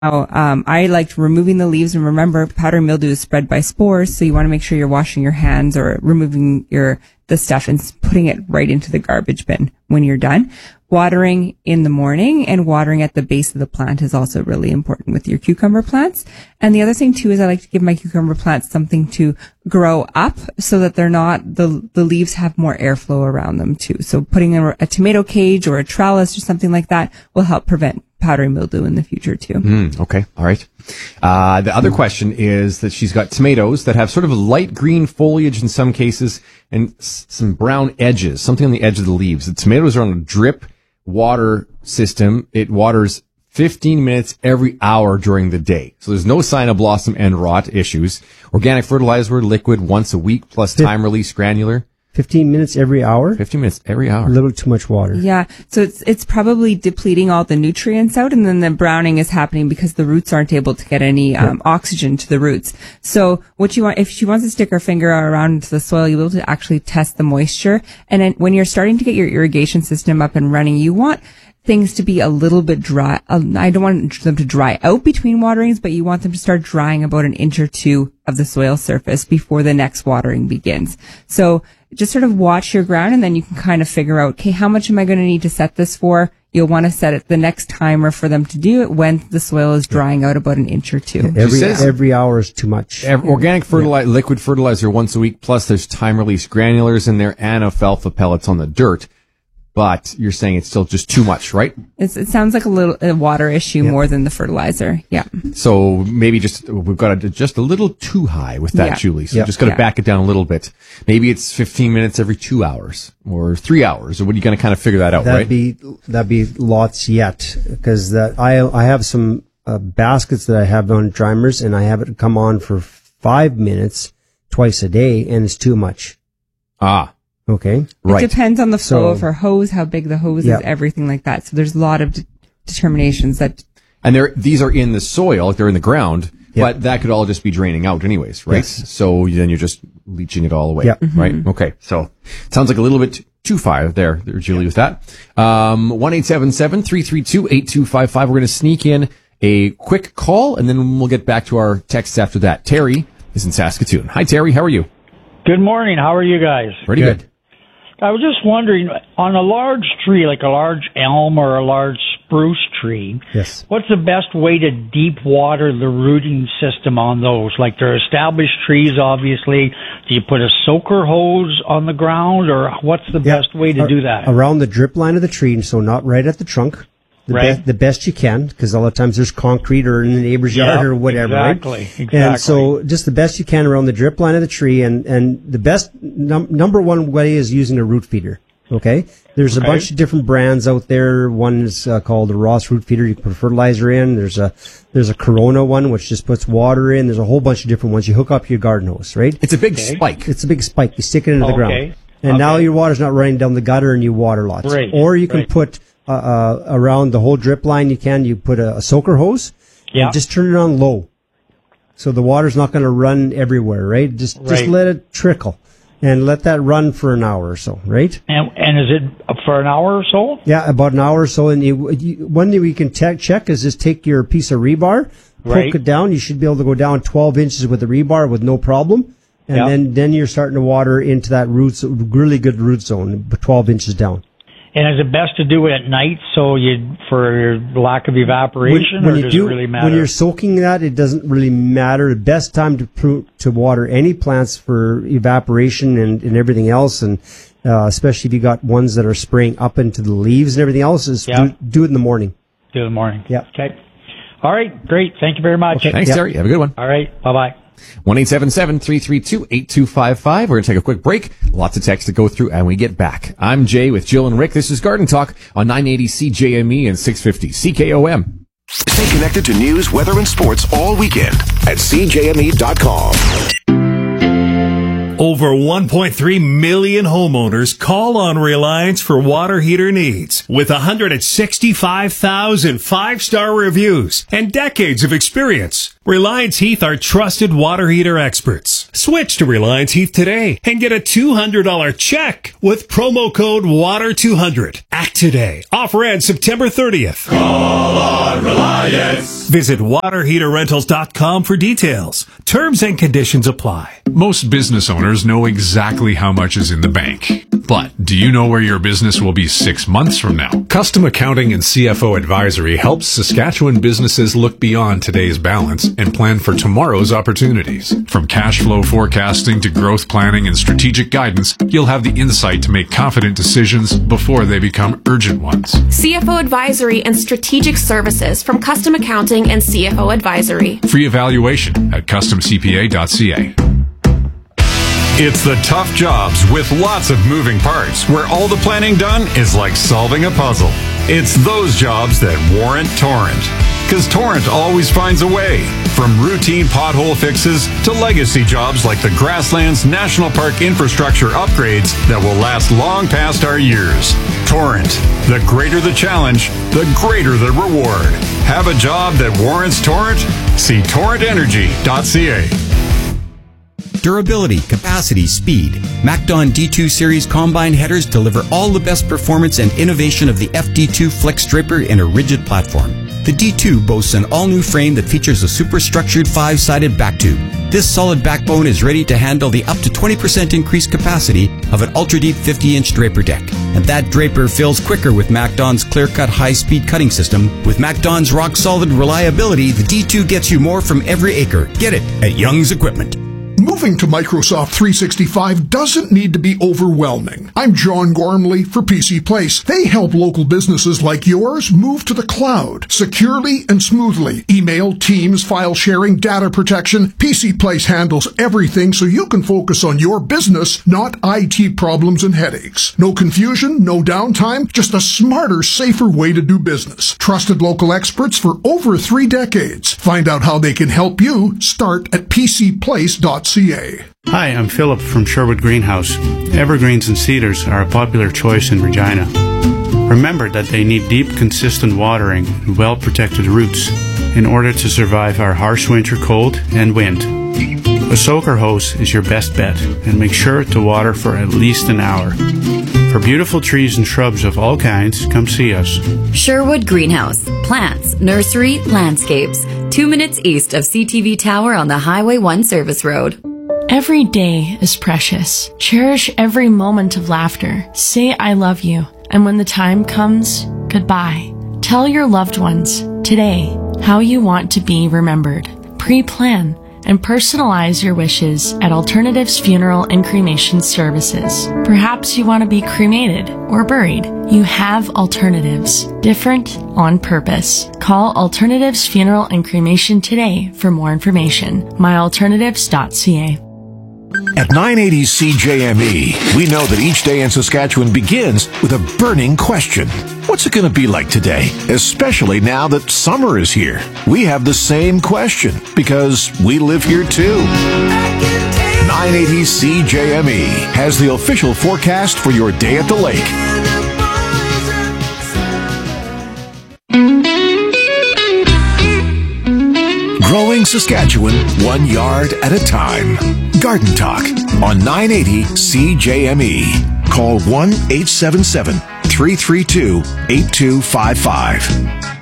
I liked removing the leaves, and remember, powdery mildew is spread by spores, so you want to make sure you're washing your hands or removing the stuff and putting it right into the garbage bin when you're done. Watering in the morning and watering at the base of the plant is also really important with your cucumber plants. And the other thing too is I like to give my cucumber plants something to grow up so that they're not, the leaves have more airflow around them too. So putting in a tomato cage or a trellis or something like that will help prevent powdery mildew in the future too. Okay. All right. The other question is that she's got tomatoes that have sort of a light green foliage in some cases and some brown edges, something on the edge of the leaves. The tomatoes are on a drip water system. It waters 15 minutes every hour during the day. So there's no sign of blossom end rot issues. Organic fertilizer liquid once a week plus time release granular. 15 minutes every hour? 15 minutes every hour. A little too much water. Yeah. So it's probably depleting all the nutrients out, and then the browning is happening because the roots aren't able to get any oxygen to the roots. So what you want, if she wants to stick her finger around into the soil, you'll be able to actually test the moisture. And then when you're starting to get your irrigation system up and running, you want things to be a little bit dry. I don't want them to dry out between waterings, but you want them to start drying about an inch or two of the soil surface before the next watering begins. So just sort of watch your ground, and then you can kind of figure out, okay, how much am I going to need to set this for? You'll want to set it the next timer for them to do it when the soil is drying out about an inch or two. Every hour is too much. Organic fertilizer, liquid fertilizer once a week, plus there's time release granulars in there and alfalfa pellets on the dirt. But you're saying it's still just too much, right? It sounds like a water issue more than the fertilizer. Yeah. So maybe we've got it just a little too high with that, Julie. So just got to back it down a little bit. Maybe it's 15 minutes every 2 hours or 3 hours. Or what are you going to kind of figure that out, right? That'd be lots yet, because I have some baskets that I have on drymers, and I have it come on for 5 minutes twice a day, and it's too much. Okay. Right. It depends on the flow of her hose, how big the hose is, everything like that. So there's a lot of determinations that. And these are in the soil, they're in the ground, but that could all just be draining out anyways, right? Yes. So then you're just leaching it all away, right? Okay. So sounds like a little bit too far there, Julie, with that. 1-877-332-8255. We're going to sneak in a quick call, and then we'll get back to our texts after that. Terry is in Saskatoon. Hi, Terry. How are you? Good morning. How are you guys? Pretty good. I was just wondering, on a large tree, like a large elm or a large spruce tree, what's the best way to deep water the rooting system on those? Like they're established trees, obviously. Do you put a soaker hose on the ground, or what's the best way to do that? Around the drip line of the tree, so not right at the trunk. The best you can, because a lot of times there's concrete or in the neighbor's yard or whatever, exactly. And so just the best you can around the drip line of the tree, and the best number one way is using a root feeder. Okay, there's a bunch of different brands out there. One is called a Ross root feeder. You can put fertilizer in. There's a Corona one which just puts water in. There's a whole bunch of different ones. You hook up your garden hose, right? It's a big spike. It's a big spike. You stick it into the ground, and now your water's not running down the gutter, and you water lots. Or you can put around the whole drip line, you put a soaker hose and just turn it on low. So the water's not going to run everywhere, right? Just let it trickle and let that run for an hour or so, right? And is it for an hour or so? Yeah, about an hour or so. And one thing we can check is just take your piece of rebar, poke it down. You should be able to go down 12 inches with the rebar with no problem. And then you're starting to water into that really good root zone, 12 inches down. And is it best to do it at night for lack of evaporation, or does it really matter? When you're soaking that, it doesn't really matter. The best time to water any plants for evaporation and everything else, and especially if you got ones that are spraying up into the leaves and everything else, is do it in the morning. Do it in the morning. Yeah. Okay. All right. Great. Thank you very much. Okay. Thanks, Terry. Have a good one. All right. Bye-bye. 1-877-332-8255. We're going to take a quick break. Lots of text to go through, and we get back. I'm Jay with Jill and Rick. This is Garden Talk on 980 CJME and 650 CKOM. Stay connected to news, weather, and sports all weekend at CJME.com. Over 1.3 million homeowners call on Reliance for water heater needs. With 165,000 five-star reviews and decades of experience, Reliance Heath are trusted water heater experts. Switch to Reliance Heath today and get a $200 check with promo code WATER200. Act today. Offer ends September 30th. Call on Reliance. Visit waterheaterrentals.com for details. Terms and conditions apply. Most business owners know exactly how much is in the bank. But do you know where your business will be 6 months from now? Custom Accounting and CFO Advisory helps Saskatchewan businesses look beyond today's balance and plan for tomorrow's opportunities. From cash flow forecasting to growth planning and strategic guidance, you'll have the insight to make confident decisions before they become urgent ones. CFO Advisory and Strategic Services from Custom Accounting and CFO Advisory. Free evaluation at customcpa.ca. It's the tough jobs with lots of moving parts where all the planning done is like solving a puzzle. It's those jobs that warrant Torrent. Because Torrent always finds a way. From routine pothole fixes to legacy jobs like the Grasslands National Park infrastructure upgrades that will last long past our years. Torrent. The greater the challenge, the greater the reward. Have a job that warrants Torrent? See torrentenergy.ca. Durability, capacity, speed. MacDon D2 Series Combine headers deliver all the best performance and innovation of the FD2 Flex Draper in a rigid platform. The D2 boasts an all-new frame that features a superstructured 5-sided back tube. This solid backbone is ready to handle the up to 20% increased capacity of an ultra-deep 50-inch draper deck. And that draper fills quicker with MacDon's clear-cut high-speed cutting system. With MacDon's rock-solid reliability, the D2 gets you more from every acre. Get it at Young's Equipment. Moving to Microsoft 365 doesn't need to be overwhelming. I'm John Gormley for PC Place. They help local businesses like yours move to the cloud securely and smoothly. Email, Teams, file sharing, data protection. PC Place handles everything so you can focus on your business, not IT problems and headaches. No confusion, no downtime, just a smarter, safer way to do business. Trusted local experts for over 3 decades. Find out how they can help you. Start at pcplace.ca. Hi, I'm Philip from Sherwood Greenhouse. Evergreens and cedars are a popular choice in Regina. Remember that they need deep, consistent watering and well-protected roots in order to survive our harsh winter cold and wind. A soaker hose is your best bet, and make sure to water for at least an hour. For beautiful trees and shrubs of all kinds, come see us. Sherwood Greenhouse. Plants, nursery, landscapes. 2 minutes east of CTV Tower on the Highway 1 Service Road. Every day is precious. Cherish every moment of laughter. Say I love you. And when the time comes, goodbye. Tell your loved ones today how you want to be remembered. Pre-plan and personalize your wishes at Alternatives Funeral and Cremation Services. Perhaps you want to be cremated or buried. You have alternatives. Different on purpose. Call Alternatives Funeral and Cremation today for more information. myalternatives.ca. At 980 CJME, we know that each day in Saskatchewan begins with a burning question. What's it going to be like today? Especially now that summer is here. We have the same question because we live here too. 980 CJME has the official forecast for your day at the lake. Growing Saskatchewan 1 yard at a time. Garden Talk on 980 CJME. Call 1-877-332-8255.